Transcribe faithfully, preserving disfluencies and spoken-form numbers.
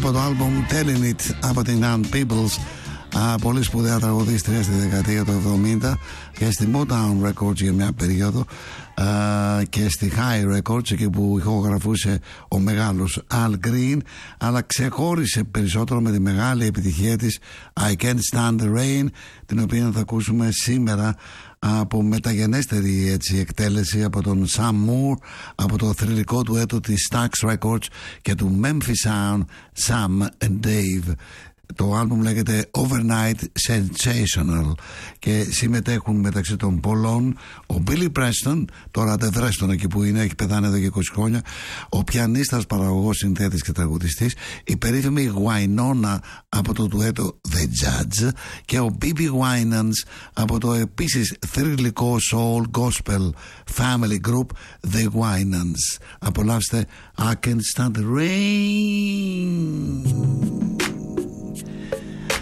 από το άλμπουμ Telling It από την Ann Peebles. Α, πολύ σπουδαία τραγουδίστρια στη δεκαετία του εβδομήντα και στη Motown Records για μια περίοδο, α, και στη High Records, εκεί που ηχογραφούσε ο μεγάλος Al Green, αλλά ξεχώρισε περισσότερο με τη μεγάλη επιτυχία της I Can't Stand the Rain, την οποία θα ακούσουμε σήμερα από μεταγενέστερη έτσι εκτέλεση από τον Sam Moore, από το θρυλικό του έτο της Stax Records και του Memphis Sound, Sam and Dave. Το άλμπουμ λέγεται Overnight Sensational και συμμετέχουν μεταξύ των πολλών ο Billy Preston, τώρα δεν βρέστον εκεί που είναι, έχει πεθάνει εδώ και είκοσι χρόνια, ο πιανίστας, παραγωγός, συνθέτης και τραγουδιστής, η περίφημη Wynonna από το ντουέτο The Judge και ο Bibi Winans από το επίσης θρυλικό soul gospel family group The Winans. Απολαύστε I Can't Stand the Rain.